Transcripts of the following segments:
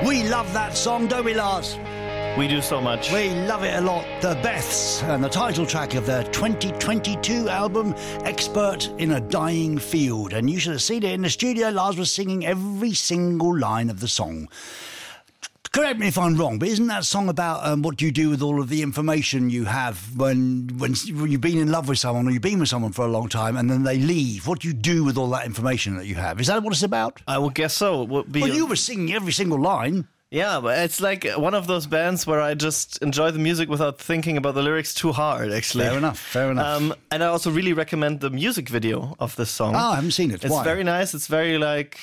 We love that song, don't we, Lars? We do so much. We love it a lot. The Beths, and the title track of their 2022 album, Expert in a Dying Field. And you should have seen it in the studio. Lars was singing every single line of the song. Correct me if I'm wrong, but isn't that song about what you do with all of the information you have when you've been in love with someone or you've been with someone for a long time and then they leave? What do you do with all that information that you have? Is that what it's about? I would guess so. It would be you were singing every single line. Yeah, but it's like one of those bands where I just enjoy the music without thinking about the lyrics too hard, actually. Fair enough. And I also really recommend the music video of this song. Oh, I haven't seen it. It's Why? very nice. It's very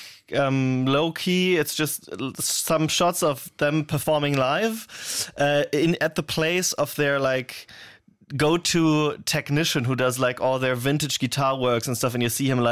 low-key. It's just some shots of them performing live at the place of their go-to technician who does all their vintage guitar works and stuff, and you see him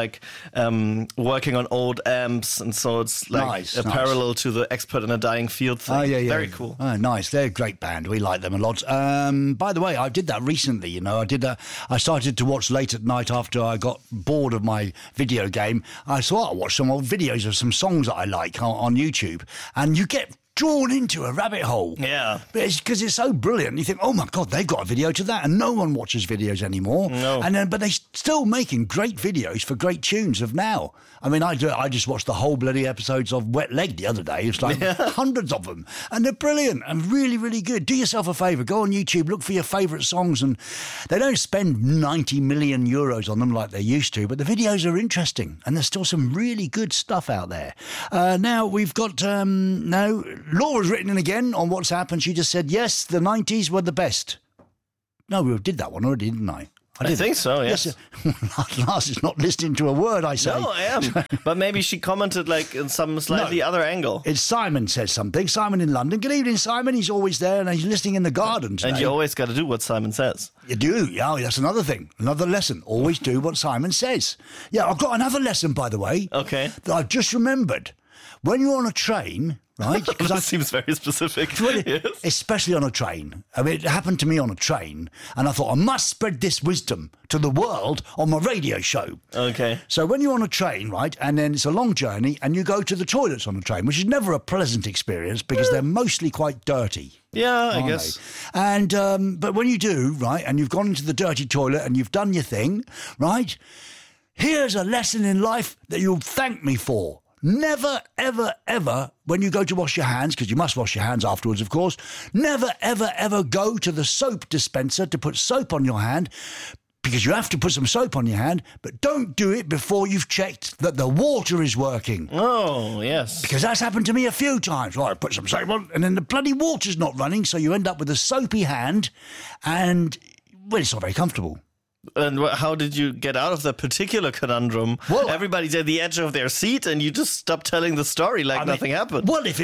working on old amps, and so it's parallel to the Expert in a Dying Field thing. Oh, yeah. Very cool. Oh, nice. They're a great band. We like them a lot. By the way, I did that recently, I started to watch late at night after I got bored of my video game. I thought I'd watch some old videos of some songs that I like on YouTube, and you get drawn into a rabbit hole. Yeah. Because it's so brilliant. You think, oh my God, they've got a video to that. And no one watches videos anymore. No. But they're still making great videos for great tunes of now. I mean, I just watched the whole bloody episodes of Wet Leg the other day. It's hundreds of them. And they're brilliant and really, really good. Do yourself a favour. Go on YouTube, look for your favourite songs. And they don't spend 90 million euros on them like they used to, but the videos are interesting. And there's still some really good stuff out there. Now, we've got... Laura's written in again on WhatsApp, and she just said, yes, the 90s were the best. No, we did that one already, didn't I? I think so, yes. Lars is not listening to a word I say. No, I am. But maybe she commented in some slightly other angle. It's Simon says something. Simon in London. Good evening, Simon. He's always there, and he's listening in the garden today. And you always got to do what Simon says. You do, yeah. That's another thing. Another lesson. Always do what Simon says. Yeah, I've got another lesson, by the way. Okay. That I've just remembered. When you're on a train... Right? That seems very specific. Yes. Especially on a train. I mean, it happened to me on a train, and I thought I must spread this wisdom to the world on my radio show. Okay. So when you're on a train, right, and then it's a long journey, and you go to the toilets on a train, which is never a pleasant experience because they're mostly quite dirty. Yeah, I guess. They? And but when you do, right, and you've gone into the dirty toilet and you've done your thing, right, here's a lesson in life that you'll thank me for. Never, ever, ever, when you go to wash your hands, because you must wash your hands afterwards, of course, never, ever, ever go to the soap dispenser to put soap on your hand, because you have to put some soap on your hand, but don't do it before you've checked that the water is working. Oh, yes. Because that's happened to me a few times. Right, I put some soap on, and then the bloody water's not running, so you end up with a soapy hand, and, well, it's not very comfortable. And how did you get out of that particular conundrum? Well, everybody's at the edge of their seat and you just stop telling the story nothing happened. Well, to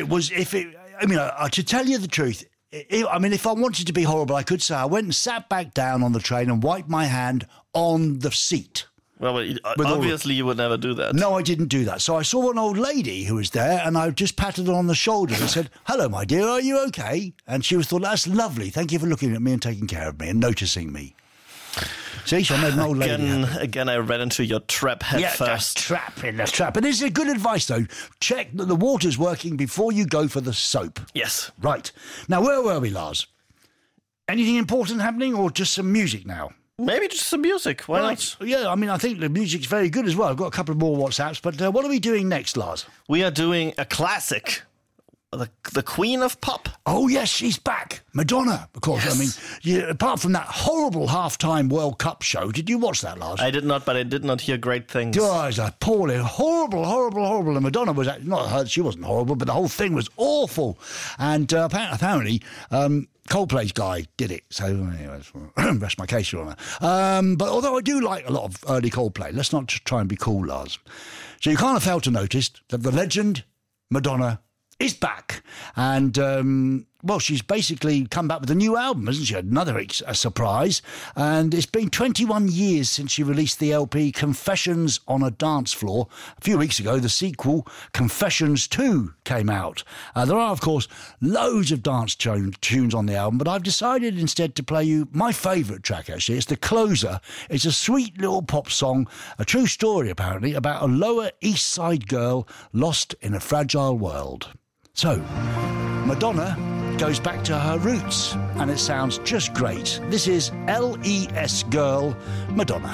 tell you the truth, if I wanted to be horrible, I could say I went and sat back down on the train and wiped my hand on the seat. Well, obviously you would never do that. No, I didn't do that. So I saw an old lady who was there, and I just patted her on the shoulder and said, hello, my dear, are you okay? And she thought, that's lovely. Thank you for looking at me and taking care of me and noticing me. See, I made an old lady Again, I ran into your trap head first. Trap in the trap. But this is good advice, though. Check that the water's working before you go for the soap. Yes. Right. Now, where were we, Lars? Anything important happening or just some music now? Maybe just some music. Why not? Yeah, I think the music's very good as well. I've got a couple of more WhatsApps, but what are we doing next, Lars? We are doing a classic. The Queen of Pop. Oh, yes, she's back. Madonna, of course. Yes. Apart from that horrible halftime World Cup show, did you watch that, Lars? I did not, but I did not hear great things. Oh, it was appalling. Horrible. And Madonna was, not her, she wasn't horrible, but the whole thing was awful. And apparently, Coldplay's guy did it. So, anyway, rest my case, Your Honour. But although I do like a lot of early Coldplay, let's not just try and be cool, Lars. So you can't have failed to notice that the legend, Madonna, is back. And, she's basically come back with a new album, hasn't she? Another surprise. And it's been 21 years since she released the LP Confessions on a Dance Floor. A few weeks ago, the sequel, Confessions 2, came out. There are, of course, loads of dance tunes on the album, but I've decided instead to play you my favourite track, actually. It's the closer. It's a sweet little pop song, a true story, apparently, about a Lower East Side girl lost in a fragile world. So, Madonna goes back to her roots, and it sounds just great. This is LES Girl, Madonna.